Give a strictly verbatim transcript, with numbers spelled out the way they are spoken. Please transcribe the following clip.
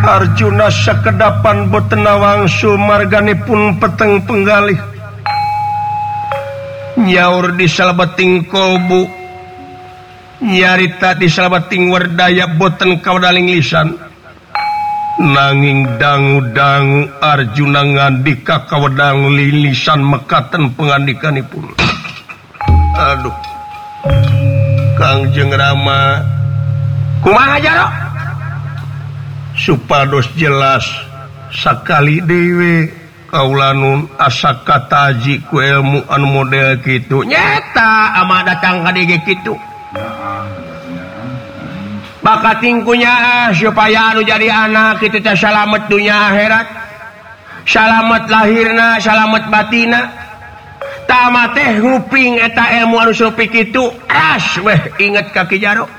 Arjuna sakedapan botna wangsul marganipun peteng penggalih nyaur di salabeting kolbu nyarita di salabeting werdaya boten kawadaling lisan nanging dangu-dangu Arjuna ngandika kawadang lilisan mekaten pengandikanipun. Aduh Kangjeng Rama kumaha jaro supados jelas sakali dewe kaulanun asa kataji ku ilmu anu model kitu nyata ama datang ka dieu kitu bakatingkunya supaya anu jadi anak kitu teh salamet dunya akhirat salamet lahirna salamet batina tama teh nguping eta ilmu anu supi kitu ras weh inget ka Ki Jaro